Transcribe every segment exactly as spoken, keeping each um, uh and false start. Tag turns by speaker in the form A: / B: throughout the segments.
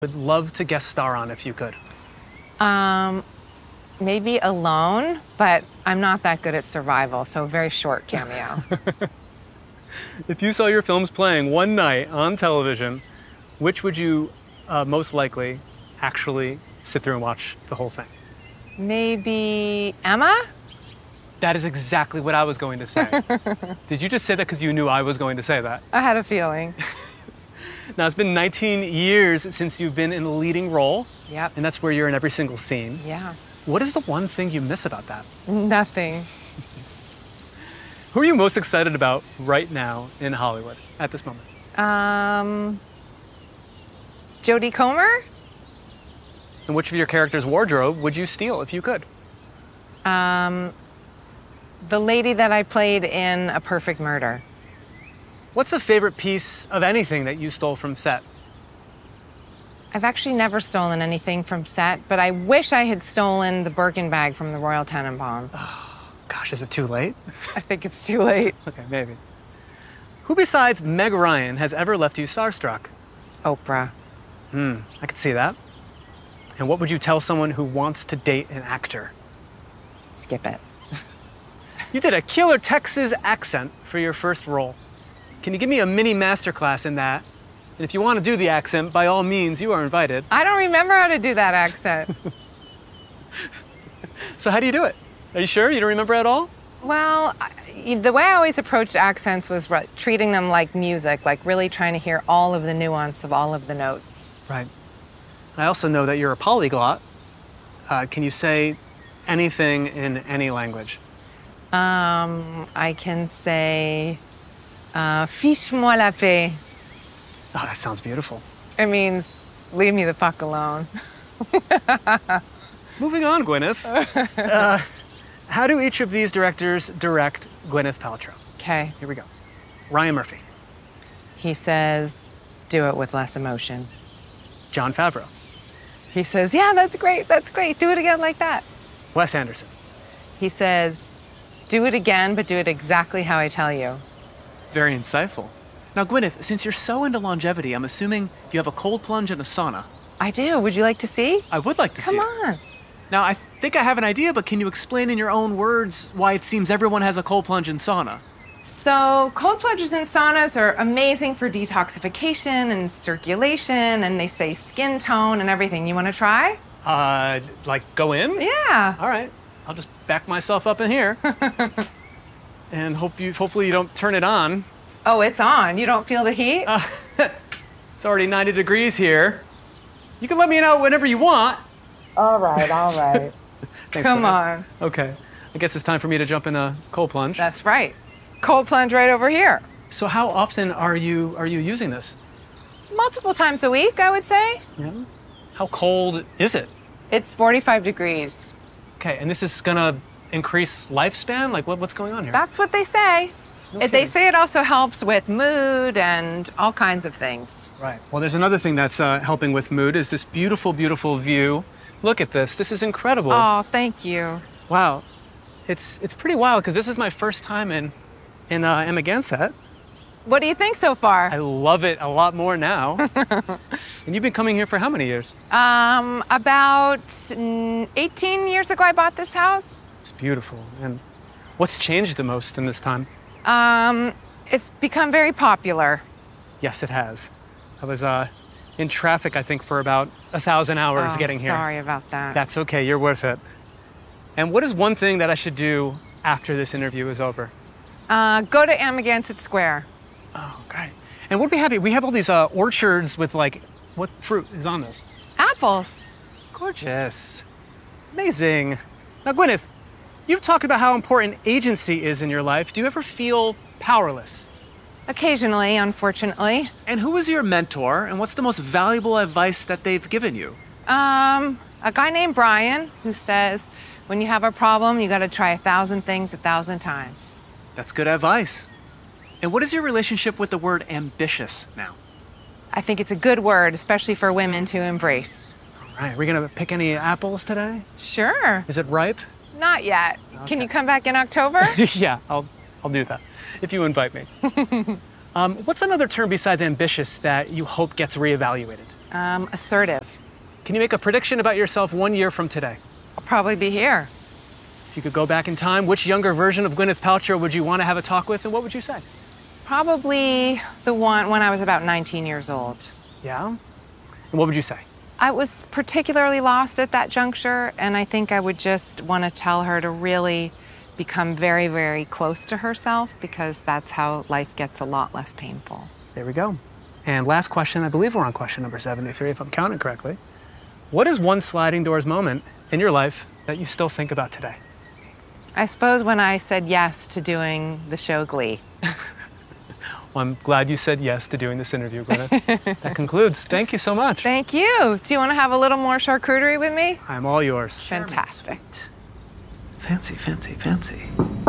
A: Would love to guest star on if you could?
B: Um, maybe Alone, but I'm not that good at survival, so a very short cameo.
A: If you saw your films playing one night on television, which would you uh, most likely actually sit through and watch the whole thing?
B: Maybe Emma?
A: That is exactly what I was going to say. Did you just say that because you knew I was going to say that?
B: I had a feeling.
A: Now, it's been nineteen years since you've been in a leading role.
B: Yep.
A: And that's where you're in every single scene.
B: Yeah.
A: What is the one thing you miss about that?
B: Nothing.
A: Who are you most excited about right now in Hollywood at this moment?
B: Um, Jodie Comer?
A: And which of your character's wardrobe would you steal if you could?
B: Um, the lady that I played in A Perfect Murder.
A: What's a favorite piece of anything that you stole from set?
B: I've actually never stolen anything from set, but I wish I had stolen the Birkin bag from the Royal Tenenbaums.
A: Oh, gosh, is it too late?
B: I think it's too late.
A: Okay, maybe. Who besides Meg Ryan has ever left you starstruck?
B: Oprah.
A: Hmm, I could see that. And what would you tell someone who wants to date an actor?
B: Skip it.
A: You did a killer Texas accent for your first role. Can you give me a mini masterclass in that? And if you want to do the accent, by all means, you are invited.
B: I don't remember how to do that accent.
A: So how do you do it? Are you sure you don't remember at all?
B: Well, I, the way I always approached accents was re- treating them like music, like really trying to hear all of the nuance of all of the notes.
A: Right. I also know that you're a polyglot. Uh, can you say anything in any language?
B: Um, I can say, uh, fiche-moi la paix.
A: Oh, that sounds beautiful.
B: It means, leave me the fuck alone.
A: Moving on, Gwyneth. uh, how do each of these directors direct Gwyneth Paltrow?
B: Okay.
A: Here we go. Ryan Murphy.
B: He says, do it with less emotion.
A: Jon Favreau.
B: He says, yeah, that's great, that's great. Do it again like that.
A: Wes Anderson.
B: He says, do it again, but do it exactly how I tell you.
A: Very insightful. Now, Gwyneth, since you're so into longevity, I'm assuming you have a cold plunge and a sauna.
B: I do. Would you like to see?
A: I would like to see
B: Come
A: it.
B: on.
A: Now, I think I have an idea, but can you explain in your own words why it seems everyone has a cold plunge and sauna?
B: So cold plunges and saunas are amazing for detoxification and circulation, and they say skin tone and everything. You want to try?
A: Uh, like go in?
B: Yeah.
A: All right. I'll just back myself up in here. And hope you, hopefully you don't turn it on.
B: Oh, it's on. You don't feel the heat?
A: Uh, it's already ninety degrees here. You can let me know whenever you want.
B: All right, all right.
A: Thanks,
B: Come
A: Gwyneth.
B: on.
A: Okay. I guess it's time for me to jump in a cold plunge.
B: That's right. Cold plunge right over here.
A: So how often are you are you using this?
B: Multiple times a week, I would say.
A: Yeah. How cold is it?
B: It's forty-five degrees.
A: Okay, and this is gonna increase lifespan? Like what, what's going on here?
B: That's what they say.
A: No
B: It- they
A: kidding.
B: say it also helps with mood and all kinds of things.
A: Right. Well, there's another thing that's uh, helping with mood is this beautiful, beautiful view. Look at this. This is incredible.
B: Oh, thank you.
A: Wow. It's it's pretty wild because this is my first time in in uh, Emma Gansett.
B: What do you think so far?
A: I love it a lot more now. And you've been coming here for how many years?
B: Um, about mm, eighteen years ago, I bought this house.
A: It's beautiful. And what's changed the most in this time?
B: Um, it's become very popular.
A: Yes, it has. I was uh, in traffic, I think, for about a thousand hours
B: Oh,
A: getting here.
B: sorry about that.
A: That's okay. You're worth it. And what is one thing that I should do after this interview is over?
B: Uh, go to Amagansett Square.
A: Oh, great. And we'd be happy. We have all these uh, orchards with, like, what fruit is on this?
B: Apples.
A: Gorgeous. Amazing. Now, Gwyneth, you've talked about how important agency is in your life. Do you ever feel powerless?
B: Occasionally, unfortunately.
A: And who is your mentor, and what's the most valuable advice that they've given you?
B: Um, a guy named Brian who says, when you have a problem, you gotta try a thousand things a thousand times.
A: That's good advice. And what is your relationship with the word ambitious now?
B: I think it's a good word, especially for women to embrace.
A: All right, are we gonna pick any apples today?
B: Sure.
A: Is it ripe?
B: Not yet. Can
A: Okay.
B: you come back in October?
A: Yeah, I'll, I'll do that, if you invite me. um, what's another term besides ambitious that you hope gets reevaluated?
B: Um, assertive.
A: Can you make a prediction about yourself one year from today?
B: I'll probably be here.
A: If you could go back in time, which younger version of Gwyneth Paltrow would you want to have a talk with, and what would you say?
B: Probably the one when I was about nineteen years old.
A: Yeah? And what would you say?
B: I was particularly lost at that juncture, and I think I would just want to tell her to really become very, very close to herself, because that's how life gets a lot less painful.
A: There we go. And last question, I believe we're on question number seventy-three, if I'm counting correctly. What is one sliding doors moment in your life that you still think about today?
B: I suppose when I said yes to doing the show Glee.
A: Well, I'm glad you said yes to doing this interview, Gwyneth. That concludes. Thank you so much.
B: Thank you. Do you want to have a little more charcuterie with me?
A: I'm all yours.
B: Fantastic.
A: Fancy, fancy, fancy.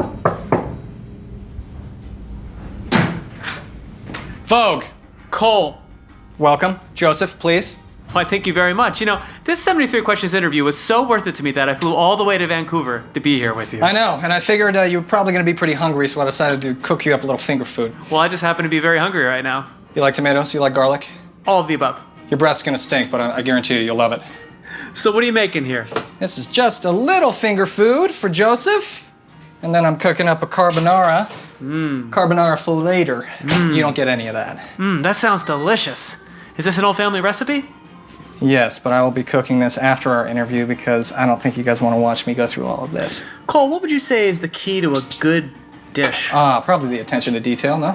C: Vogue.
A: Cole.
C: Welcome. Joseph, please.
A: Why, thank you very much. You know, this seventy-three questions interview was so worth it to me that I flew all the way to Vancouver to be here with you.
C: I know, and I figured uh, you were probably going to be pretty hungry, so I decided to cook you up a little finger food.
A: Well, I just happen to be very hungry right now.
C: You like tomatoes? You like garlic?
A: All of the above.
C: Your breath's going to stink, but I, I guarantee you you'll love it.
A: So what are you making here?
C: This is just a little finger food for Joseph, and then I'm cooking up a carbonara.
A: Mmm.
C: Carbonara for later. Mm. You don't get any of that.
A: Mmm, that sounds delicious. Is this an old family recipe?
C: Yes, but I will be cooking this after our interview because I don't think you guys want to watch me go through all of this.
A: Cole, what would you say is the key to a good dish?
C: Ah, probably the attention to detail, no?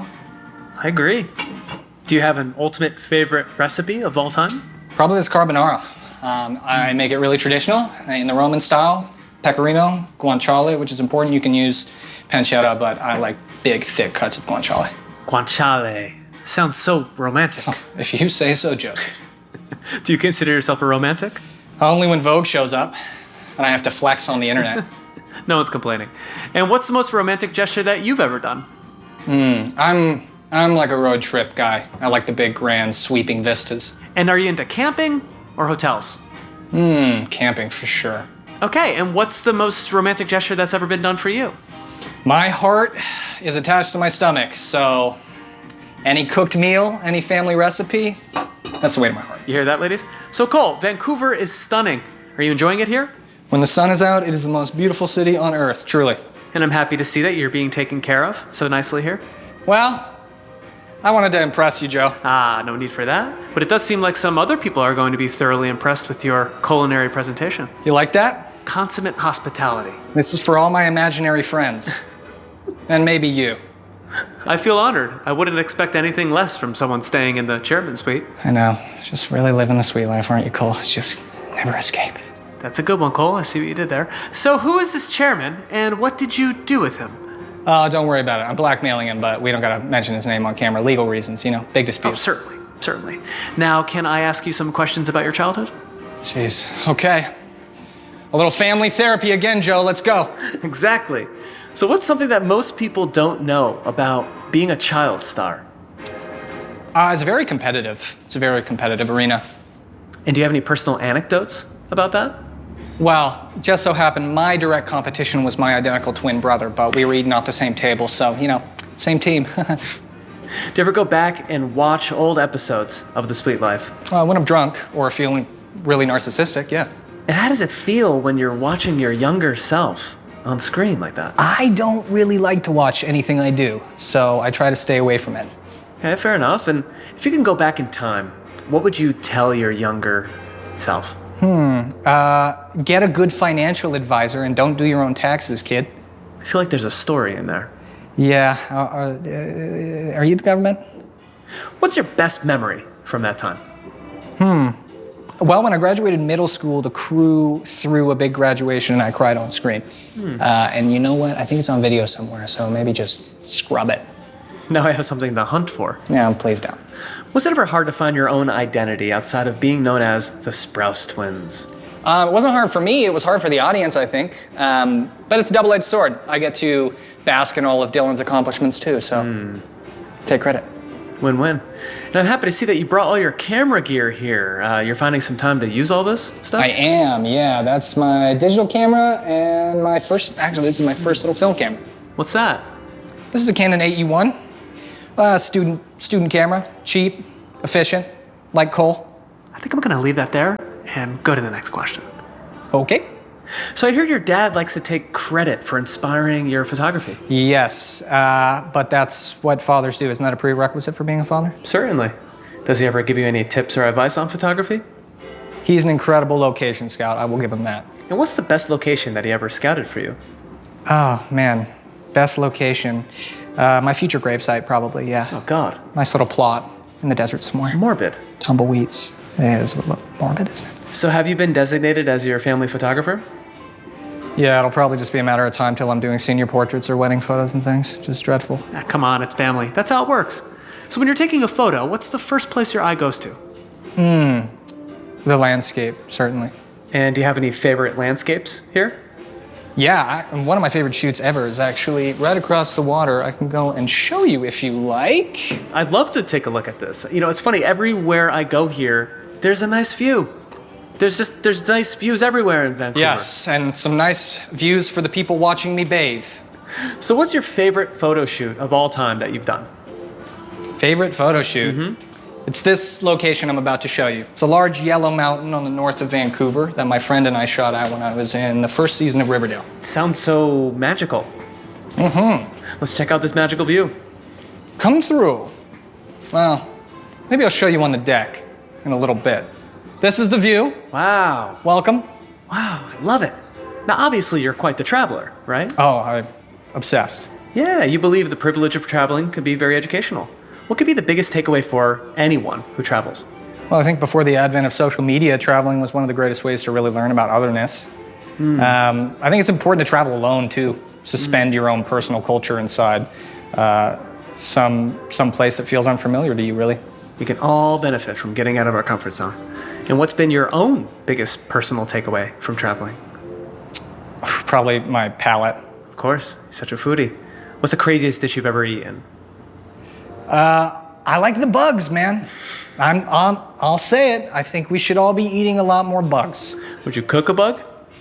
A: I agree. Do you have an ultimate favorite recipe of all time?
C: Probably this carbonara. Um, I make it really traditional in the Roman style. Pecorino, guanciale, which is important. You can use pancetta, but I like big, thick cuts of guanciale.
A: Guanciale. Sounds so romantic.
C: If you say so, Joseph.
A: Do you consider yourself a romantic?
C: Only when Vogue shows up and I have to flex on the internet.
A: No one's complaining. And what's the most romantic gesture that you've ever done?
C: Hmm, I'm, I'm like a road trip guy. I like the big, grand, sweeping vistas.
A: And are you into camping or hotels?
C: Hmm, camping for sure.
A: Okay, and what's the most romantic gesture that's ever been done for you?
C: My heart is attached to my stomach, so any cooked meal, any family recipe, that's the way to my heart.
A: You hear that, ladies? So Cole, Vancouver is stunning. Are you enjoying it here?
C: When the sun is out, it is the most beautiful city on earth, truly.
A: And I'm happy to see that you're being taken care of so nicely here.
C: Well, I wanted to impress you, Joe.
A: Ah, no need for that. But it does seem like some other people are going to be thoroughly impressed with your culinary presentation.
C: You like that?
A: Consummate hospitality.
C: This is for all my imaginary friends. And maybe you.
A: I feel honored. I wouldn't expect anything less from someone staying in the chairman's suite.
C: I know. Just really living the sweet life, aren't you, Cole? Just never escape.
A: That's a good one, Cole. I see what you did there. So who is this chairman, and what did you do with him?
C: Uh, don't worry about it. I'm blackmailing him, but we don't gotta mention his name on camera. Legal reasons, you know, big dispute.
A: Oh, certainly, certainly. Now, can I ask you some questions about your childhood?
C: Jeez, okay. A little family therapy again, Joe. Let's go.
A: Exactly. So what's something that most people don't know about being a child star?
C: Uh, it's very competitive. It's a very competitive arena.
A: And do you have any personal anecdotes about that?
C: Well, just so happened my direct competition was my identical twin brother, but we were eating off the same table, so, you know, same team.
A: Do you ever go back and watch old episodes of The Sweet Life?
C: Uh, when I'm drunk or feeling really narcissistic, yeah.
A: And how does it feel when you're watching your younger self on screen like that?
C: I don't really like to watch anything I do, so I try to stay away from it.
A: Okay, fair enough. And if you can go back in time, what would you tell your younger self?
C: Hmm, uh, get a good financial advisor and don't do your own taxes, kid.
A: I feel like there's a story in there.
C: Yeah, uh, uh, are you the government?
A: What's your best memory from that time?
C: Hmm. Well, when I graduated middle school, the crew threw a big graduation and I cried on screen. Hmm. Uh, and you know what? I think it's on video somewhere, so maybe just scrub it.
A: Now I have something to hunt for.
C: Yeah, please don't.
A: Was it ever hard to find your own identity outside of being known as the Sprouse Twins?
C: Uh, it wasn't hard for me, it was hard for the audience, I think. Um, but it's a double-edged sword. I get to bask in all of Dylan's accomplishments too, so hmm. take credit.
A: Win-win. And I'm happy to see that you brought all your camera gear here. Uh, you're finding some time to use all this stuff?
C: I am, yeah. That's my digital camera and my first, actually this is my first little film camera.
A: What's that?
C: This is a Canon eight E one. Uh, student, student camera, cheap, efficient, like Cole.
A: I think I'm gonna leave that there and go to the next question.
C: Okay.
A: So I heard your dad likes to take credit for inspiring your photography.
C: Yes, uh, but that's what fathers do. Isn't that a prerequisite for being a father?
A: Certainly. Does he ever give you any tips or advice on photography?
C: He's an incredible location scout. I will give him that.
A: And what's the best location that he ever scouted for you?
C: Oh, man. Best location. Uh, my future gravesite, probably, yeah.
A: Oh, God.
C: Nice little plot in the desert somewhere.
A: Morbid.
C: Tumbleweeds. Yeah, it's a little morbid, isn't it?
A: So have you been designated as your family photographer?
C: Yeah, it'll probably just be a matter of time till I'm doing senior portraits or wedding photos and things. Just dreadful.
A: Ah, come on, it's family. That's how it works. So when you're taking a photo, what's the first place your eye goes to?
C: Hmm. The landscape, certainly.
A: And do you have any favorite landscapes here?
C: Yeah, I, one of my favorite shoots ever is actually right across the water. I can go and show you if you like.
A: I'd love to take a look at this. You know, it's funny, everywhere I go here, there's a nice view. There's just, there's nice views everywhere in Vancouver.
C: Yes, and some nice views for the people watching me bathe.
A: So what's your favorite photo shoot of all time that you've done?
C: Favorite photo shoot? Mm-hmm. It's this location I'm about to show you. It's a large yellow mountain on the north of Vancouver that my friend and I shot at when I was in the first season of Riverdale.
A: It sounds so magical.
C: Mm-hmm.
A: Let's check out this magical view.
C: Come through. Well, maybe I'll show you on the deck in a little bit. This is the view.
A: Wow.
C: Welcome.
A: Wow, I love it. Now, obviously, you're quite the traveler, right?
C: Oh, I'm obsessed.
A: Yeah, you believe the privilege of traveling can be very educational. What could be the biggest takeaway for anyone who travels?
C: Well, I think before the advent of social media, traveling was one of the greatest ways to really learn about otherness. Mm. Um, I think it's important to travel alone, too. Suspend mm. your own personal culture inside uh, some, some place that feels unfamiliar to you, really.
A: We can all benefit from getting out of our comfort zone. And what's been your own biggest personal takeaway from traveling?
C: Probably my palate.
A: Of course, you're such a foodie. What's the craziest dish you've ever eaten?
C: Uh, I like the bugs, man. I'm, I'm, I'll say it. I think we should all be eating a lot more bugs.
A: Would you cook a bug?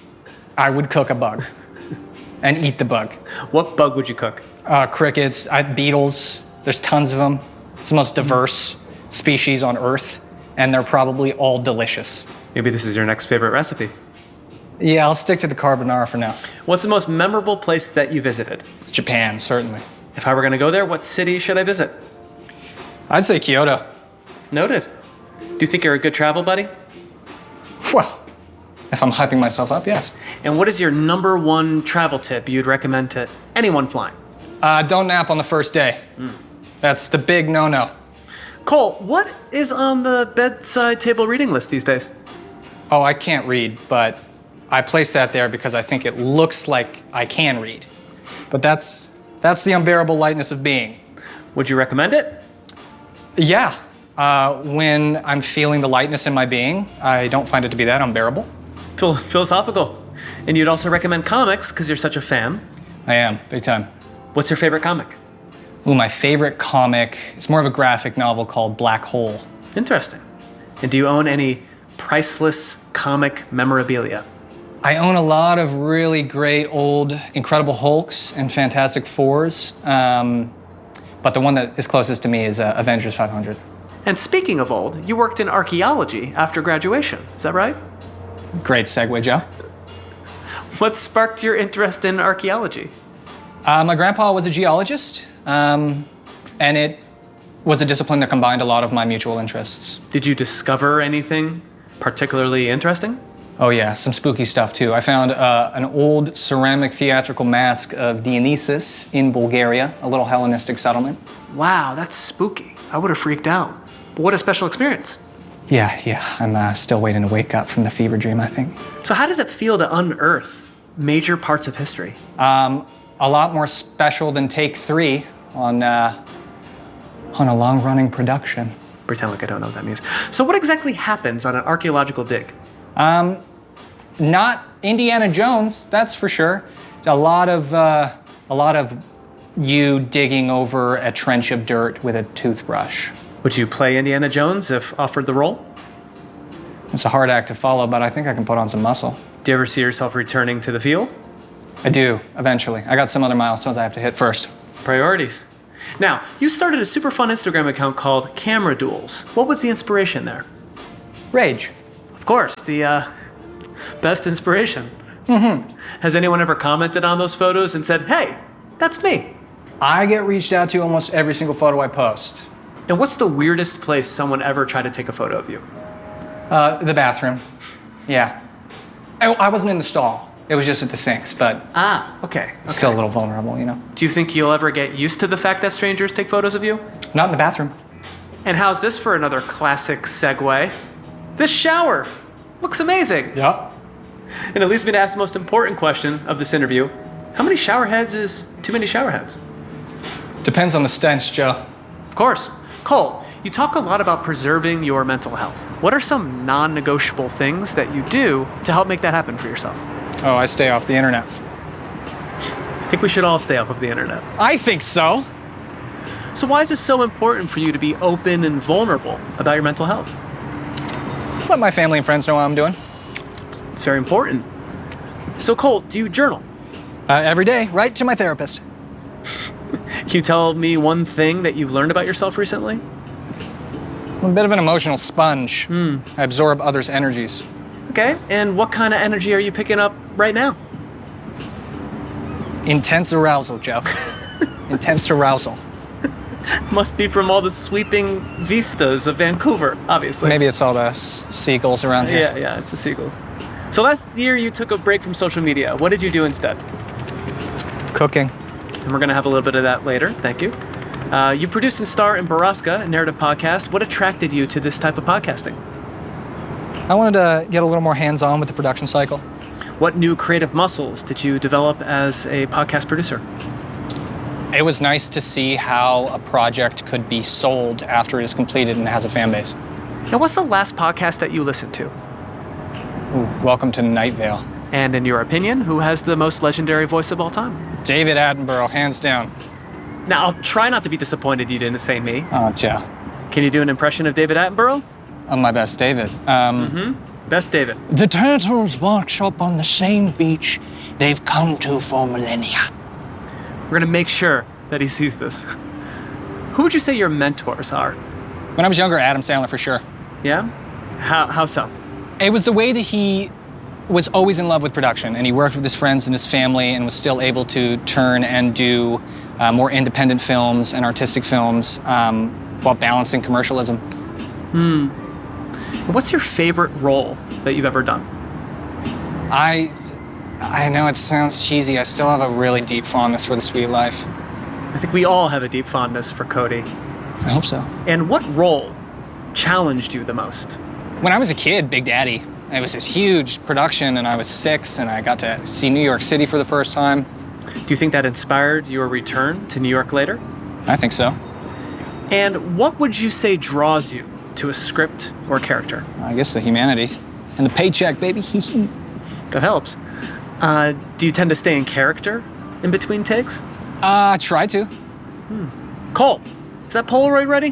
C: I would cook a bug and eat the bug. What
A: bug would you cook?
C: Uh, crickets, I, beetles. There's tons of them. It's the most diverse mm. species on Earth. And they're probably all delicious.
A: Maybe this is your next favorite recipe.
C: Yeah, I'll stick to the carbonara for now.
A: What's the most memorable place that you visited?
C: Japan, certainly.
A: If I were gonna go there, what city should I visit?
C: I'd say Kyoto.
A: Noted. Do you think you're a good travel buddy?
C: Well, if I'm hyping myself up, yes.
A: And what is your number one travel tip you'd recommend to anyone flying?
C: Uh, don't nap on the first day. Mm. That's the big no-no.
A: Cole, what is on the bedside table reading list these days?
C: Oh, I can't read, but I placed that there because I think it looks like I can read. But that's that's the unbearable lightness of being.
A: Would you recommend it?
C: Yeah. Uh, when I'm feeling the lightness in my being, I don't find it to be that unbearable.
A: Phil- philosophical. And you'd also recommend comics because you're such a fan.
C: I am, big time.
A: What's your favorite comic?
C: Ooh, my favorite comic, it's more of a graphic novel called Black Hole.
A: Interesting. And do you own any priceless comic memorabilia?
C: I own a lot of really great old Incredible Hulks and Fantastic Fours, um, but the one that is closest to me is uh, Avengers five hundred.
A: And speaking of old, you worked in archaeology after graduation, is that right?
C: Great segue, Joe.
A: What sparked your interest in archaeology?
C: Uh, my grandpa was a geologist. Um, and it was a discipline that combined a lot of my mutual interests.
A: Did you discover anything particularly interesting?
C: Oh yeah, some spooky stuff too. I found uh, an old ceramic theatrical mask of Dionysus in Bulgaria, a little Hellenistic settlement.
A: Wow, that's spooky. I would have freaked out. But what a special experience.
C: Yeah, yeah, I'm uh, still waiting to wake up from the fever dream, I think.
A: So how does it feel to unearth major parts of history?
C: Um, a lot more special than Take Three on, uh, on a long-running production.
A: Pretend like I don't know what that means. So what exactly happens on an archaeological dig?
C: Um, not Indiana Jones, that's for sure. A lot of, uh, a lot of you digging over a trench of dirt with a toothbrush.
A: Would you play Indiana Jones if offered the role?
C: It's a hard act to follow, but I think I can put on some muscle.
A: Do you ever see yourself returning to the field?
C: I do, eventually. I got some other milestones I have to hit first.
A: Priorities. Now, you started a super fun Instagram account called Camera Duels. What was the inspiration there?
C: Rage.
A: Of course, the uh, best inspiration. Mm-hmm. Has anyone ever commented on those photos and said, hey, that's me?
C: I get reached out to almost every single photo I post.
A: And what's the weirdest place someone ever tried to take a photo of you?
C: Uh, the bathroom. Yeah. I, I wasn't in the stall. It was just at the sinks, but
A: Ah, okay. okay.
C: still a little vulnerable, you know?
A: Do you think you'll ever get used to the fact that strangers take photos of you?
C: Not in the bathroom.
A: And how's this for another classic segue? This shower looks amazing.
C: Yeah.
A: And it leads me to ask the most important question of this interview. How many shower heads is too many shower heads?
C: Depends on the stench, Joe.
A: Of course. Cole, you talk a lot about preserving your mental health. What are some non-negotiable things that you do to help make that happen for yourself?
C: Oh, I stay off the internet.
A: I think we should all stay off of the internet.
C: I think so.
A: So why is it so important for you to be open and vulnerable about your mental health?
C: Let my family and friends know how I'm doing.
A: It's very important. So Cole, do you journal?
C: Uh, every day, right to my therapist.
A: Can you tell me one thing that you've learned about yourself recently?
C: I'm a bit of an emotional sponge.
A: Hmm.
C: I absorb others' energies.
A: Okay, and what kind of energy are you picking up right now?
C: Intense arousal, Joe. Intense arousal.
A: Must be from all the sweeping vistas of Vancouver, obviously.
C: Maybe it's all the s- seagulls around here.
A: Yeah, yeah, it's the seagulls. So last year you took a break from social media. What did you do instead?
C: Cooking.
A: And we're going to have a little bit of that later. Thank you. Uh, you produce and star in Baraska, a narrative podcast. What attracted you to this type of podcasting?
C: I wanted to get a little more hands-on with the production cycle.
A: What new creative muscles did you develop as a podcast producer?
C: It was nice to see how a project could be sold after it is completed and has a fan base.
A: Now, what's the last podcast that you listened to?
C: Ooh, welcome to Night Vale.
A: And in your opinion, who has the most legendary voice of all time?
C: David Attenborough, hands down.
A: Now, I'll try not to be disappointed you didn't say me.
C: Oh, Joe.
A: Can you do an impression of David Attenborough?
C: I'm my best David. Um,
A: Mm-hmm. Best David.
D: The turtles wash up on the same beach they've come to for millennia.
A: We're going to make sure that he sees this. Who would you say your mentors are?
C: when I was younger, Adam Sandler for sure.
A: Yeah? How, how so?
C: It was the way that he was always in love with production, and he worked with his friends and his family and was still able to turn and do uh, more independent films and artistic films um, while balancing commercialism.
A: Hmm. What's your favorite role that you've ever done?
C: I, I know it sounds cheesy. I still have a really deep fondness for The Sweet Life.
A: I think we all have a deep fondness for Cody.
C: I hope so.
A: And what role challenged you the most?
C: When I was a kid, Big Daddy. It was this huge production, and I was six, and I got to see New York City for the first time.
A: Do you think that inspired your return to New York later?
C: I think so.
A: And what would you say draws you to a script or character?
C: I guess the humanity. And the paycheck, baby.
A: That helps. Uh, do you tend to stay in character in between takes?
C: Uh, try to.
A: Hmm. Cole, is that Polaroid ready?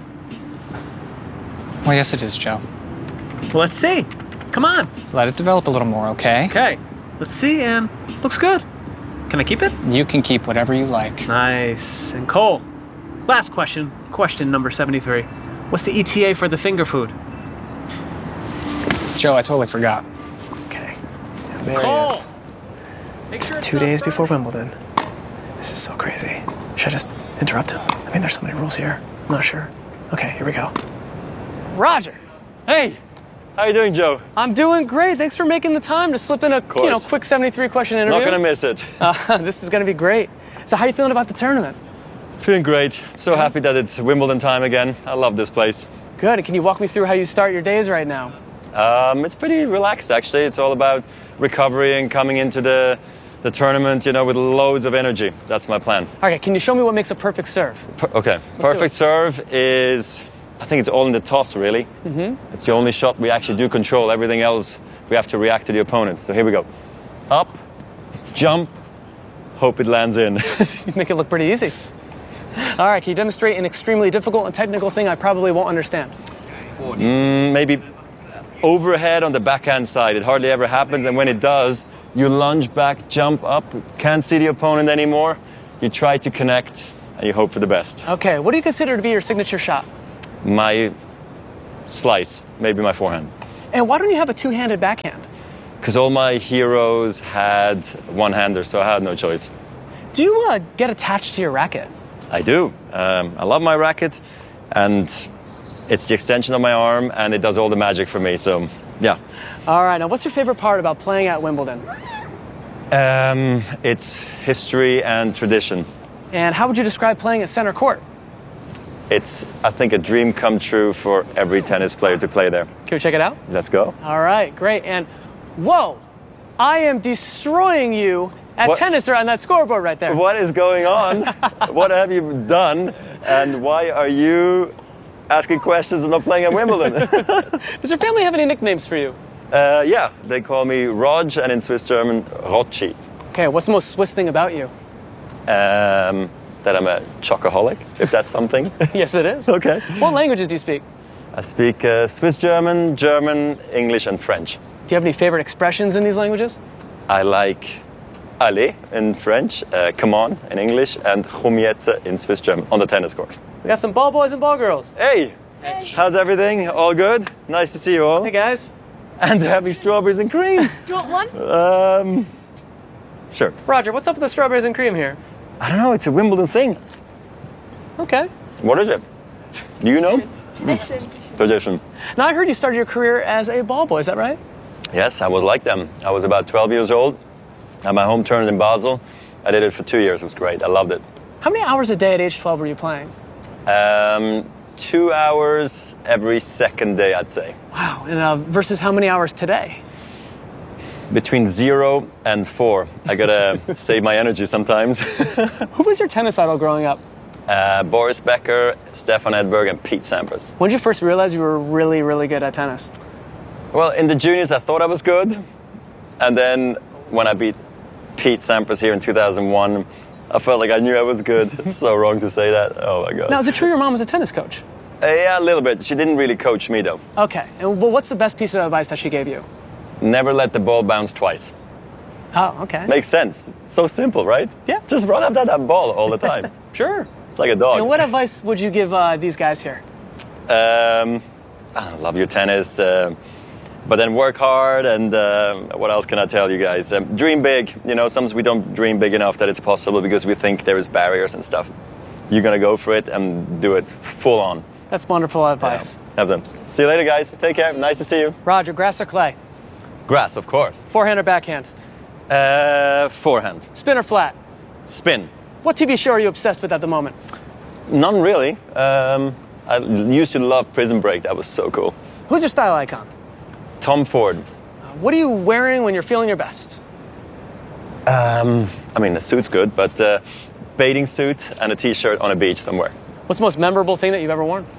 C: Well, yes, it is, Joe.
A: Well, let's see. Come on.
C: Let it develop a little more, okay?
A: Okay. Let's see, and looks good. Can I keep it?
C: You can keep whatever you like.
A: Nice. And Cole, last question. Question number seventy-three. What's the E T A for the finger food?
C: Joe, I totally forgot.
E: Okay. There
A: Cole!
E: he is.
A: Make sure it's
E: Two
A: not
E: days
A: burning.
E: before Wimbledon. This is so crazy. Should I just interrupt him? I mean, there's so many rules here. I'm not sure. Okay, here we go.
A: Roger.
F: Hey, how you doing, Joe?
A: I'm doing great. Thanks for making the time to slip in a you know quick seventy-three question interview.
F: Not gonna miss it.
A: Uh, this is gonna be great. So how you feeling about the tournament?
F: Feeling great. So happy that it's Wimbledon time again. I love this place.
A: Good. Can you walk me through how you start your days right now?
F: Um, it's pretty relaxed, actually. It's all about recovery and coming into the the tournament, you know, with loads of energy. That's my plan.
A: Okay. Can you show me what makes a perfect serve?
F: Per- okay.
A: do it.
F: Perfect serve is, I think it's all in the toss, really.
A: Mm-hmm.
F: It's the only shot we actually do control. Everything else, we have to react to the opponent. So here we go. Up, jump, hope it lands in.
A: You make it look pretty easy. All right. Can you demonstrate an extremely difficult and technical thing I probably won't understand?
F: Mm, maybe overhead on the backhand side. It hardly ever happens, and when it does, you lunge back, jump up, can't see the opponent anymore. You try to connect, and you hope for the best.
A: Okay. What do you consider to be your signature shot?
F: My slice, maybe my forehand.
A: And why don't you have a two-handed backhand?
F: Because all my heroes had one-hander, so I had no choice.
A: Do you uh, get attached to your racket?
F: I do. Um, I love my racket, and it's the extension of my arm, and it does all the magic for me, so yeah.
A: All right, now what's your favorite part about playing at Wimbledon?
F: Um, it's history and tradition.
A: And how would you describe playing at center court?
F: It's, I think, a dream come true for every tennis player to play there.
A: Can we check it out?
F: Let's go.
A: All right, great. And whoa, I am destroying you at
F: What?
A: tennis or on that scoreboard right there.
F: What is going on? What have you done? And why are you asking questions and not playing at Wimbledon?
A: Does your family have any nicknames for you?
F: uh, yeah, they call me Rog, and in Swiss German, Rocci.
A: Okay, what's the most Swiss thing about you?
F: Um, that I'm a chocoholic, if that's something.
A: Yes, it is.
F: Okay.
A: What languages do you speak?
F: I speak uh, Swiss German, German, English, and French.
A: Do you have any favorite expressions in these languages?
F: I like allez in French, uh, come on in English, and komm jetzt in Swiss German on the tennis court.
A: We got some ball boys and ball girls.
F: Hey, hey, how's everything? All good? Nice to see you all.
A: Hey, guys.
F: And they're having strawberries and cream.
G: Do you want one?
F: Um, sure.
A: Roger, what's up with the strawberries and cream here?
F: I don't know, it's a Wimbledon thing.
A: Okay.
F: What is it? Do you know?
G: Tradition.
F: Tradition.
A: Now, I heard you started your career as a ball boy, is that right?
F: Yes, I was like them. I was about twelve years old. I had my home tournament in Basel. I did it for two years. It was great. I loved it.
A: How many hours a day at age twelve were you playing?
F: Um, two hours every second day, I'd say.
A: Wow. And uh, versus how many hours today?
F: Between zero and four. I gotta save my energy sometimes.
A: Who was your tennis idol growing up?
F: uh, Boris Becker, Stefan Edberg, and Pete Sampras.
A: When did you first realize you were really, really good at tennis?
F: Well, in the juniors, I thought I was good. And then when I beat Pete Sampras here in two thousand one, I felt like I knew I was good. It's so wrong to say that. Oh, my God.
A: Now, is it true your mom was a tennis coach?
F: Uh, yeah, a little bit. She didn't really coach me, though.
A: Okay. And well, what's the best piece of advice that she gave you?
F: Never let the ball bounce twice.
A: Oh, okay.
F: Makes sense. So simple, right?
A: Yeah.
F: Just run after that ball all the time.
A: Sure.
F: It's like a dog.
A: And what advice would you give uh, these guys here?
F: Um, I love your tennis, uh, but then work hard. And uh, what else can I tell you guys? Um, dream big. You know, sometimes we don't dream big enough that it's possible because we think there is barriers and stuff. You're gonna go for it and do it full on.
A: That's wonderful advice.
F: Yeah. Have them. See you later, guys. Take care. Nice to see you.
A: Roger, grass or clay?
F: Grass, of course.
A: Forehand or backhand?
F: Uh, forehand.
A: Spin or flat?
F: Spin.
A: What T V show are you obsessed with at the moment?
F: None really. Um, I used to love Prison Break. That was so cool.
A: Who's your style icon?
F: Tom Ford.
A: What are you wearing when you're feeling your best?
F: Um, I mean, the suit's good, but uh, bathing suit and a t-shirt on a beach somewhere.
A: What's the most memorable thing that you've ever worn?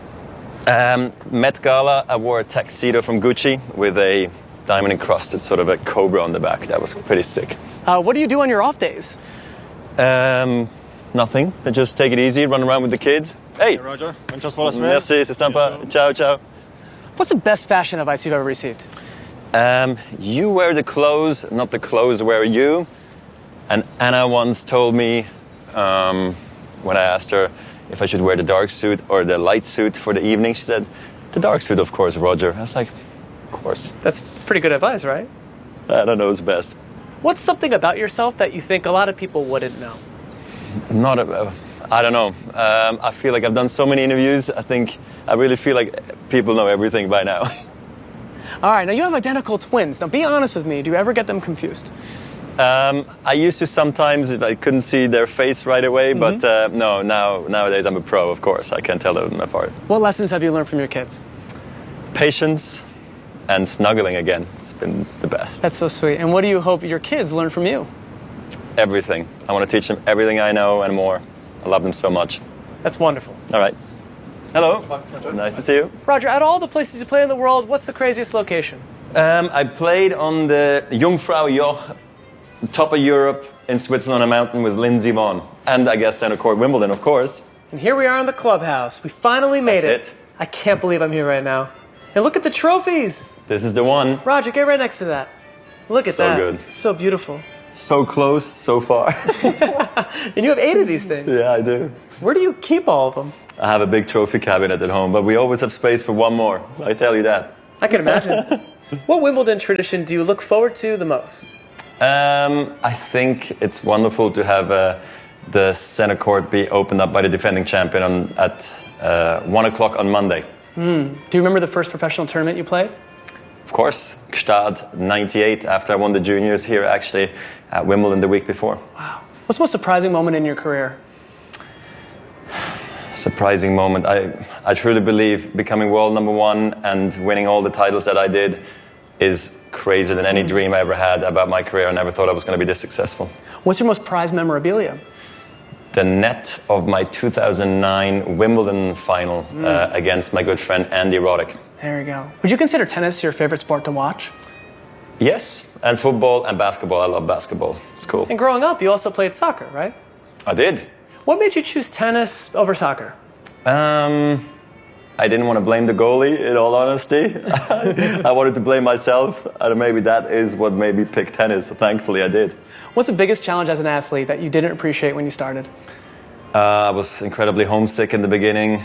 F: Um, Met Gala, I wore a tuxedo from Gucci with a diamond encrusted sort of a cobra on the back. That was pretty sick.
A: Uh, what do you do on your off days?
F: Um, nothing. I just take it easy, run around with the kids. Hey,
H: Roger, muchas bolas, man.
F: merci, c'est sympa. Ciao, ciao.
A: What's the best fashion advice you've ever received?
F: Um, you wear the clothes, not the clothes wear you. And Anna once told me, um, when I asked her if I should wear the dark suit or the light suit for the evening, she said, the dark suit, of course, Roger. I was like, of course.
A: That's pretty good advice, right?
F: I don't know what's best.
A: What's something about yourself that you think a lot of people wouldn't know?
F: Not a, I don't know. Um, I feel like I've done so many interviews. I think I really feel like people know everything by now.
A: All right, now you have identical twins. Now be honest with me, do you ever get them confused?
F: Um, I used to sometimes if I couldn't see their face right away, mm-hmm. but uh, no, now nowadays I'm a pro, of course. I can't tell them apart.
A: What lessons have you learned from your kids?
F: Patience and snuggling again. It's been the best.
A: That's so sweet. And what do you hope your kids learn from you?
F: Everything. I want to teach them everything I know and more. I love them so much.
A: That's wonderful.
F: All right. Hello. Nice to see you.
A: Roger, out of all the places you play in the world, what's the craziest location?
F: Um, I played on the Jungfrau Joch, top of Europe, in Switzerland on a mountain with Lindsey Vonn. And I guess center court Wimbledon, of course.
A: And here we are in the clubhouse. We finally made
F: That's
A: it.
F: it.
A: I can't believe I'm here right now. And look at the trophies.
F: This is the one.
A: Roger, get right next to that. Look at
F: So
A: that.
F: good.
A: It's so beautiful.
F: So close, so far.
A: And you have eight of these things.
F: Yeah, I do.
A: Where do you keep all of them?
F: I have a big trophy cabinet at home, but we always have space for one more. I tell you that.
E: I can imagine. What Wimbledon tradition do you look forward to the most?
F: Um, I think it's wonderful to have uh, the center court be opened up by the defending champion on, at uh, one o'clock on Monday.
E: Mm. Do you remember the first professional tournament you played?
F: Of course, Gstaad ninety-eight, after I won the juniors here actually at Wimbledon the week before.
E: Wow. What's the most surprising moment in your career?
F: Surprising moment. I, I truly believe becoming world number one and winning all the titles that I did is crazier than any dream I ever had about my career. I never thought I was going to be this successful.
E: What's your most prized memorabilia?
F: The net of my two thousand nine Wimbledon final mm. uh, against my good friend Andy Roddick.
E: There you go. Would you consider tennis your favorite sport to watch?
F: Yes, and football and basketball. I love basketball. It's cool.
E: And growing up, you also played soccer, right?
F: I did.
E: What made you choose tennis over soccer?
F: Um, I didn't want to blame the goalie, in all honesty. I wanted to blame myself, and maybe that is what made me pick tennis. So thankfully, I did.
E: What's the biggest challenge as an athlete that you didn't appreciate when you started?
F: Uh, I was incredibly homesick in the beginning,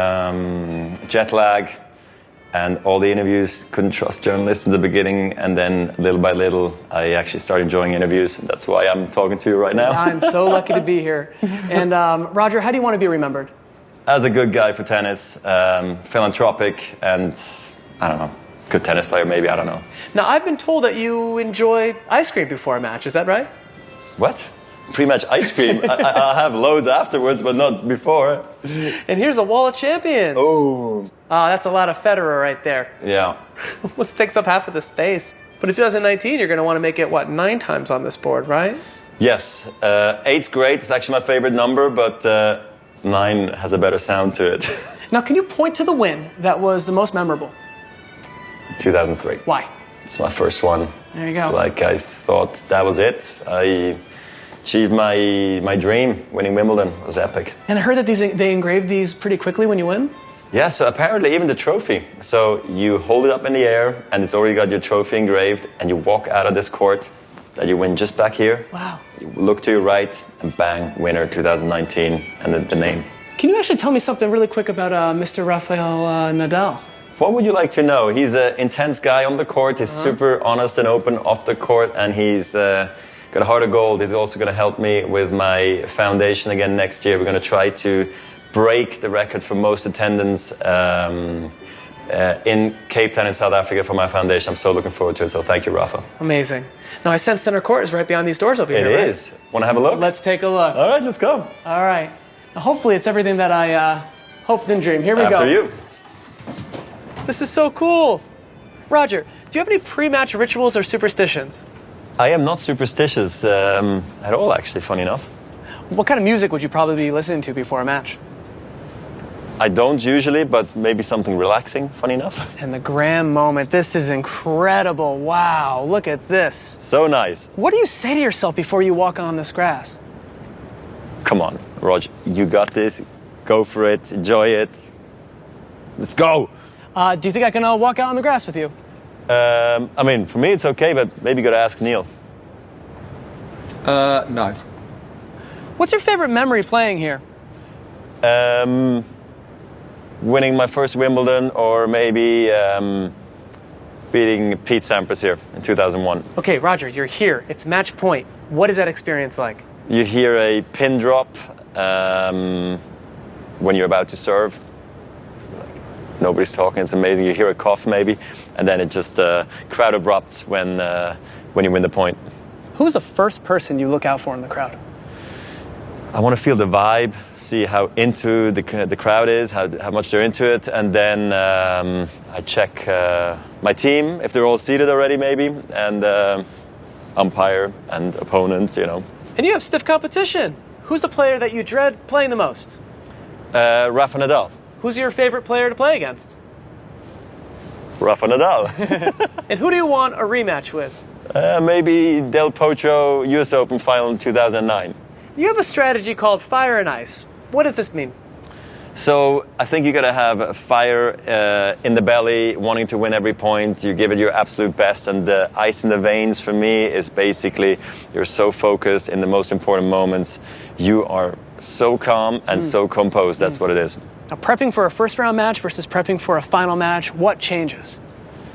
F: um, jet lag, and all the interviews. Couldn't trust journalists in the beginning, and then little by little, I actually started enjoying interviews. That's why I'm talking to you right now.
E: I'm so lucky to be here. And um, Roger, how do you want to be remembered?
F: As a good guy for tennis, um, philanthropic, and I don't know, good tennis player maybe, I don't know.
E: Now, I've been told that you enjoy ice cream before a match. Is that right?
F: What? Pre-match ice cream? I, I'll have loads afterwards, but not before.
E: And here's a wall of champions.
F: Oh.
E: Oh, that's a lot of Federer right there.
F: Yeah.
E: Almost takes up half of the space. But in two thousand nineteen, you're going to want to make it, what, nine times on this board, right?
F: Yes. Uh, eight's great. It's actually my favorite number, but uh, nine has a better sound to it.
E: Now, can you point to the win that was the most memorable?
F: two thousand three.
E: Why?
F: It's my first one.
E: There you go.
F: It's like I thought that was it. I achieved my my dream. Winning Wimbledon was epic.
E: And I heard that these they engrave these pretty quickly when you win?
F: Yeah, so apparently even the trophy. So you hold it up in the air and it's already got your trophy engraved, and you walk out of this court that you win just back here.
E: Wow.
F: You look to your right and bang, winner two thousand nineteen, and the, the name.
E: Can you actually tell me something really quick about uh, Mister Rafael uh, Nadal?
F: What would you like to know? He's an intense guy on the court. He's uh-huh. super honest and open off the court, and he's uh, got a heart of gold. He's also going to help me with my foundation again next year. We're going to try to break the record for most attendance um, uh, in Cape Town in South Africa for my foundation. I'm so looking forward to it, so thank you, Rafa.
E: Amazing. Now, I sense center court is right behind these doors over
F: it
E: here, It
F: right?
E: is.
F: Want to have a look?
E: Let's take a look.
F: All right, let's go.
E: All right. Now, hopefully it's everything that I uh, hoped and dreamed. Here we
F: After
E: go.
F: After you.
E: This is so cool. Roger, do you have any pre-match rituals or superstitions?
F: I am not superstitious um, at all, actually, funny enough.
E: What kind of music would you probably be listening to before a match?
F: I don't usually, but maybe something relaxing, funny enough.
E: And the Graham moment. This is incredible. Wow, look at this.
F: So nice.
E: What do you say to yourself before you walk on this grass?
F: Come on, Roger, you got this. Go for it, enjoy it. Let's go.
E: Uh, do you think I can uh, walk out on the grass with you?
F: Um, I mean, for me it's okay, but maybe you gotta ask Neil.
G: Uh, no.
E: What's your favorite memory playing here?
F: Um, winning my first Wimbledon, or maybe um, beating Pete Sampras here in two thousand one.
E: Okay, Roger, you're here. It's match point. What is that experience like?
F: You hear a pin drop um, when you're about to serve. Nobody's talking, it's amazing. You hear a cough maybe, and then it just, uh, crowd erupts when, uh, when you win the point.
E: Who's the first person you look out for in the crowd?
F: I want to feel the vibe, see how into the, the crowd is, how, how much they're into it, and then um, I check uh, my team, if they're all seated already maybe, and uh, umpire and opponent, you know.
E: And you have stiff competition. Who's the player that you dread playing the most?
F: Uh, Rafa Nadal.
E: Who's your favorite player to play against?
F: Rafa Nadal.
E: And who do you want a rematch with?
F: Uh, maybe Del Potro U S Open final in two thousand nine.
E: You have a strategy called fire and ice. What does this mean?
F: So I think you got to have fire uh, in the belly, wanting to win every point. You give it your absolute best, and the ice in the veins for me is basically you're so focused in the most important moments. You are so calm and mm. so composed. That's mm. what it is.
E: Now, prepping for a first round match versus prepping for a final match, what changes?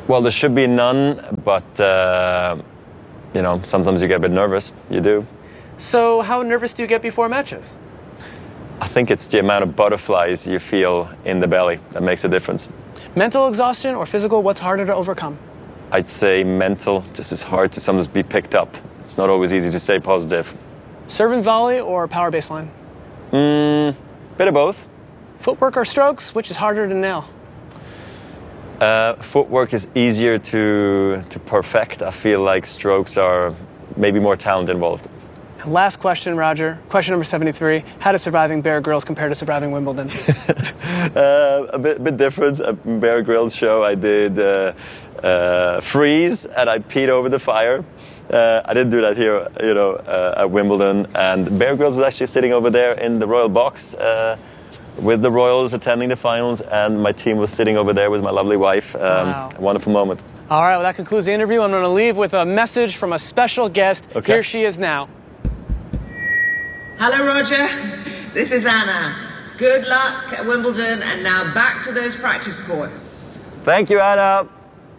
F: Well, there should be none, but, uh, you know, sometimes you get a bit nervous. You do.
E: So how nervous do you get before matches?
F: I think it's the amount of butterflies you feel in the belly that makes a difference.
E: Mental exhaustion or physical, what's harder to overcome?
F: I'd say mental, just as hard to sometimes be picked up. It's not always easy to stay positive.
E: Serve and volley or power baseline?
F: Mm, bit of both.
E: Footwork or strokes, which is harder to nail?
F: Uh, footwork is easier to, to perfect. I feel like strokes are maybe more talent involved.
E: And last question, Roger. Question number seventy-three. How does surviving Bear Grylls compare to surviving Wimbledon?
F: uh, a bit, bit different. A Bear Grylls show, I did uh, uh, freeze and I peed over the fire. Uh, I didn't do that here, you know, uh, at Wimbledon. And Bear Grylls was actually sitting over there in the royal box uh, with the royals attending the finals, and my team was sitting over there with my lovely wife. Um,
E: Wow.
F: A wonderful moment.
E: All right, well, that concludes the interview. I'm going to leave with a message from a special guest.
F: Okay.
E: Here she is now.
G: Hello, Roger. This is Anna. Good luck at Wimbledon, and now back to those practice courts.
F: Thank you, Anna.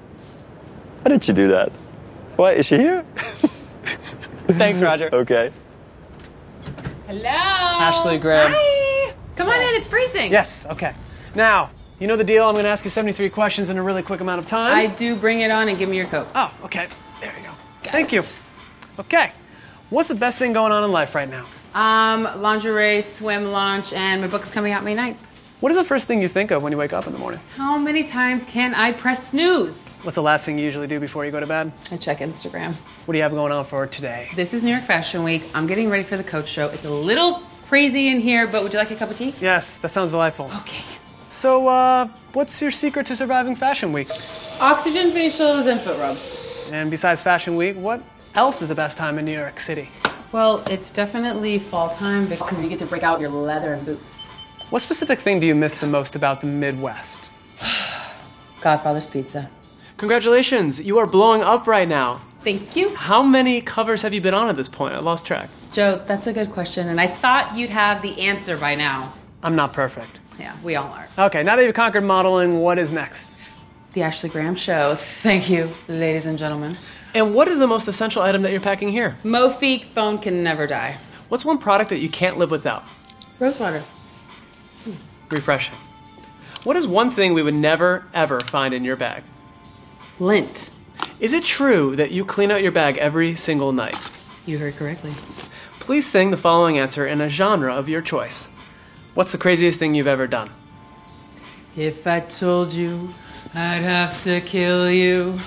F: How did you do that? What, is she here?
E: Thanks, Roger.
F: Okay.
H: Hello.
E: Ashley Graham.
H: Hi. Come on in, it's freezing.
E: Yes, okay. Now, you know the deal. I'm going to ask you seventy-three questions in a really quick amount of time.
H: I do. Bring it on and give me your coat.
E: Oh, okay. There you go.
H: Got
E: Thank
H: it.
E: you. Okay. What's the best thing going on in life right now?
H: Um, lingerie, swim launch, and my book's coming out May ninth.
E: What is the first thing you think of when you wake up in the morning?
H: How many times can I press snooze?
E: What's the last thing you usually do before you go to bed?
H: I check Instagram.
E: What do you have going on for today?
H: This is New York Fashion Week. I'm getting ready for the coach show. It's a little crazy in here, but would you like a cup of tea?
E: Yes, that sounds delightful.
H: Okay.
E: So, uh, what's your secret to surviving Fashion Week?
H: Oxygen facials and foot rubs.
E: And besides Fashion Week, what else is the best time in New York City?
H: Well, it's definitely fall time because you get to break out your leather and boots.
E: What specific thing do you miss the most about the Midwest?
H: Godfather's Pizza.
E: Congratulations, you are blowing up right now.
H: Thank you.
E: How many covers have you been on at this point? I lost track.
H: Joe, that's a good question, and I thought you'd have the answer by now.
E: I'm not perfect.
H: Yeah, we all are.
E: Okay, now that you've conquered modeling, what is next?
H: The Ashley Graham Show. Thank you, ladies and gentlemen.
E: And what is the most essential item that you're packing here?
H: Mofique phone can never die.
E: What's one product that you can't live without?
H: Rosewater.
E: Refreshing. What is one thing we would never, ever find in your bag?
H: Lint.
E: Is it true that you clean out your bag every single night?
H: You heard correctly.
E: Please sing the following answer in a genre of your choice. What's the craziest thing you've ever done?
H: If I told you, I'd have to kill you.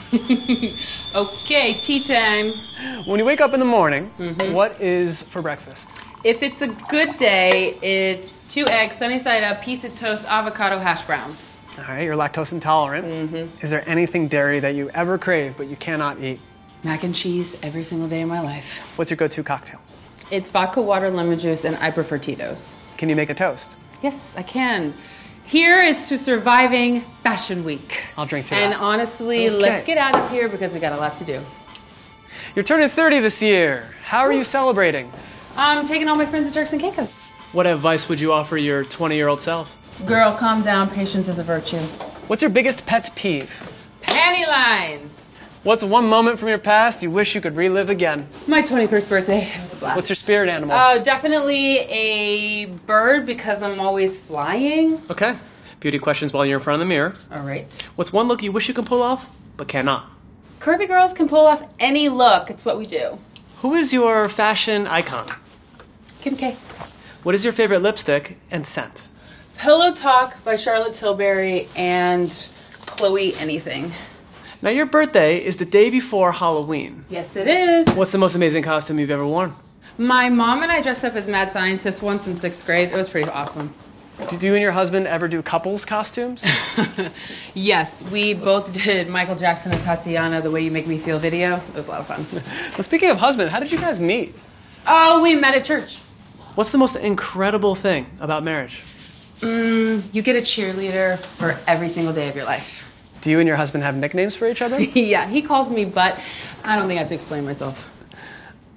H: Okay, tea time.
E: When you wake up in the morning, what is for breakfast?
H: If it's a good day, it's two eggs, sunny side up, piece of toast, avocado, hash browns.
E: All right, you're lactose intolerant. Mm-hmm. Is there anything dairy that you ever crave but you cannot eat?
H: Mac and cheese every single day of my life.
E: What's your go-to cocktail?
H: It's vodka, water, lemon juice, and I prefer Tito's.
E: Can you make a toast?
H: Yes, I can. Here is to surviving Fashion Week.
E: I'll drink to
H: And
E: that.
H: honestly,
E: Okay.
H: let's get out of here because we got a lot to do.
E: You're turning thirty this year. How are you celebrating?
H: I'm taking all my friends to Turks and Caicos.
E: What advice would you offer your twenty-year-old self?
H: Girl, calm down. Patience is a virtue.
E: What's your biggest pet peeve?
H: Panty lines.
E: What's one moment from your past you wish you could relive again?
H: My twenty-first birthday. It was a blast.
E: What's your spirit animal?
H: Uh, definitely a bird because I'm always flying.
E: Okay. Beauty questions while you're in front of the mirror.
H: All right.
E: What's one look you wish you could pull off, but cannot?
H: Curvy girls can pull off any look. It's what we do.
E: Who is your fashion icon?
H: Kim K.
E: What is your favorite lipstick and scent?
H: Pillow Talk by Charlotte Tilbury and Chloe Anything.
E: Now, your birthday is the day before Halloween.
H: Yes, it is.
E: What's the most amazing costume you've ever worn?
H: My mom and I dressed up as mad scientists once in sixth grade. It was pretty awesome.
E: Did you and your husband ever do couples costumes?
H: Yes, we both did Michael Jackson and Tatiana, The Way You Make Me Feel video. It was a lot of fun.
E: Well, speaking of husband, how did you guys meet?
H: Oh, we met at church.
E: What's the most incredible thing about marriage?
H: Mm, you get a cheerleader for every single day of your life.
E: Do you and your husband have nicknames for each other?
H: Yeah, he calls me Butt. I don't think I have to explain myself.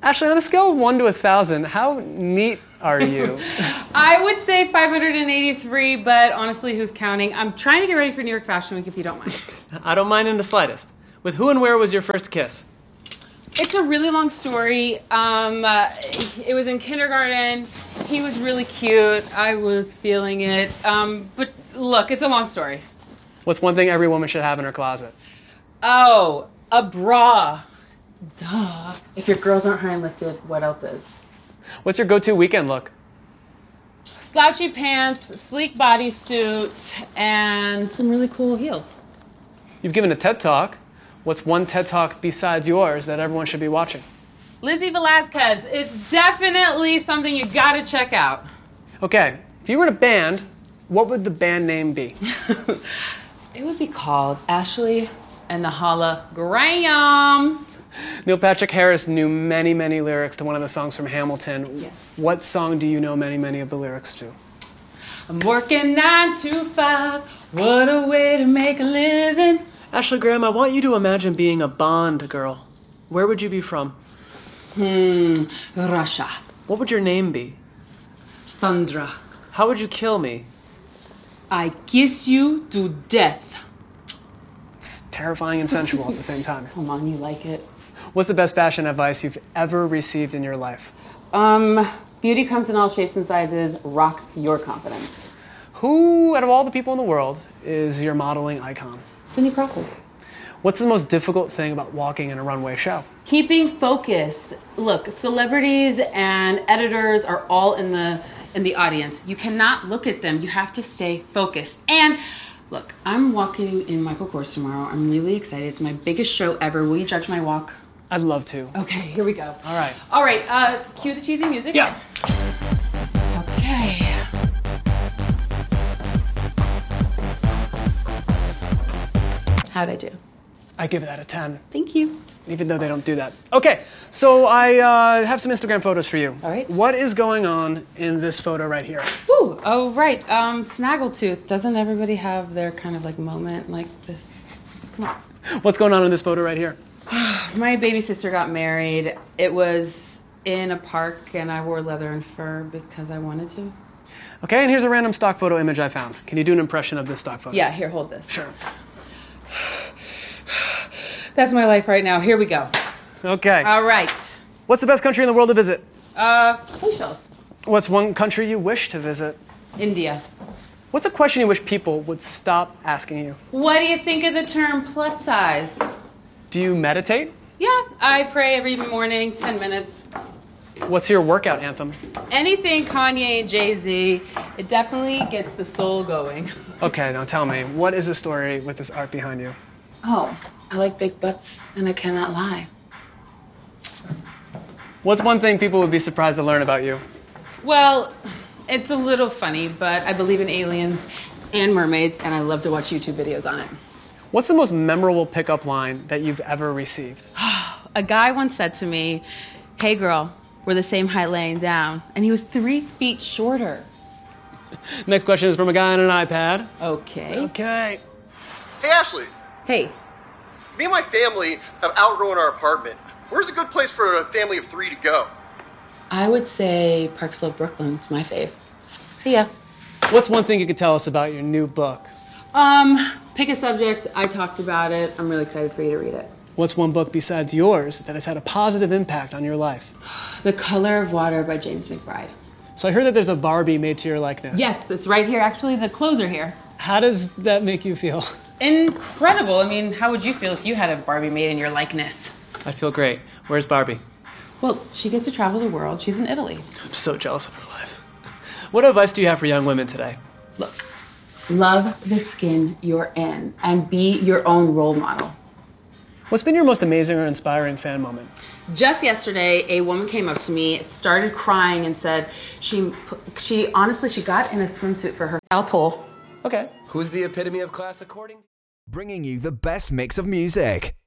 A: Ashley, on a scale of one to a thousand, how neat are you?
H: I would say five hundred eighty-three, but honestly, who's counting? I'm trying to get ready for New York Fashion Week, if you don't mind.
A: I don't mind in the slightest. With who and where was your first kiss?
H: It's a really long story. Um, uh, it was in kindergarten. He was really cute. I was feeling it. Um, but look, it's a long story.
A: What's one thing every woman should have in her closet?
H: Oh, a bra. Duh. If your girls aren't high and lifted, what else is?
A: What's your go-to weekend look?
H: Slouchy pants, sleek bodysuit, and some really cool heels.
A: You've given a TED Talk. What's one TED Talk besides yours that everyone should be watching?
H: Lizzie Velasquez. It's definitely something you gotta check out.
A: Okay, if you were in a band, what would the band name be?
H: It would be called Ashley and the Holograms.
A: Neil Patrick Harris knew many, many lyrics to one of the songs from Hamilton.
H: Yes.
A: What song do you know many, many of the lyrics to?
H: I'm working nine to five. What a way to make a living.
A: Ashley Graham, I want you to imagine being a Bond girl. Where would you be from?
H: Hmm, Russia.
A: What would your name be?
H: Thundra.
A: How would you kill me?
H: I kiss you to death.
A: It's terrifying and sensual at the same time.
H: Come on, you like it.
A: What's the best fashion advice you've ever received in your life?
H: Um, beauty comes in all shapes and sizes. Rock your confidence.
A: Who, out of all the people in the world, is your modeling icon?
H: Cindy Crawford.
A: What's the most difficult thing about walking in a runway show?
H: Keeping focus. Look, celebrities and editors are all in the in the audience. You cannot look at them. You have to stay focused. And look, I'm walking in Michael Kors tomorrow. I'm really excited. It's my biggest show ever. Will you judge my walk?
A: I'd love to.
H: Okay, here we go.
A: All right.
H: All right, uh, cue the cheesy music.
A: Yeah.
H: Okay. How'd I do?
A: I give that a ten,
H: Thank you.
A: even though they don't do that. Okay, so I uh, have some Instagram photos for you.
H: All right.
A: What is going on in this photo right here?
H: Ooh, oh, right. Um, Snaggletooth. Doesn't everybody have their kind of like moment like this? Come on.
A: What's going on in this photo right here?
H: My baby sister got married. It was in a park, and I wore leather and fur because I wanted to.
A: Okay, and here's a random stock photo image I found. Can you do an impression of this stock photo?
H: Yeah, here, hold this.
A: Sure.
H: That's my life right now. Here we go.
A: Okay.
H: All right.
A: What's the best country in the world to visit?
H: Uh, Seychelles.
A: What's one country you wish to visit?
H: India.
A: What's a question you wish people would stop asking you?
H: What do you think of the term plus size?
A: Do you meditate?
H: Yeah, I pray every morning, ten minutes.
A: What's your workout anthem?
H: Anything Kanye, Jay-Z, it definitely gets the soul going.
A: Okay, now tell me, what is the story with this art behind you?
H: Oh, I like big butts, and I cannot lie.
A: What's one thing people would be surprised to learn about you?
H: Well, it's a little funny, but I believe in aliens and mermaids, and I love to watch YouTube videos on it.
A: What's the most memorable pickup line that you've ever received?
H: A guy once said to me, "Hey girl, we're the same height laying down," and he was three feet shorter.
A: Next question is from a guy on an iPad.
H: Okay.
A: Okay.
I: Hey, Ashley.
H: Hey.
I: Me and my family have outgrown our apartment. Where's a good place for a family of three to go?
H: I would say Park Slope, Brooklyn. It's my fave. See ya.
A: What's one thing you could tell us about your new book?
H: Um, pick a subject. I talked about it. I'm really excited for you to read it.
A: What's one book besides yours that has had a positive impact on your life?
H: The Color of Water by James McBride.
A: So I heard that there's a Barbie made to your likeness.
H: Yes, it's right here. Actually, the clothes are here.
A: How does that make you feel?
H: Incredible. I mean, how would you feel if you had a Barbie made in your likeness?
A: I'd feel great. Where's Barbie?
H: Well, she gets to travel the world. She's in Italy.
A: I'm so jealous of her life. What advice do you have for young women today?
H: Look, love the skin you're in and be your own role model.
A: What's been your most amazing or inspiring fan moment?
H: Just yesterday, a woman came up to me, started crying, and said she, she honestly, she got in a swimsuit for her South Pole.
A: Okay. Who's the epitome of class according?
J: Bringing you the best mix of music.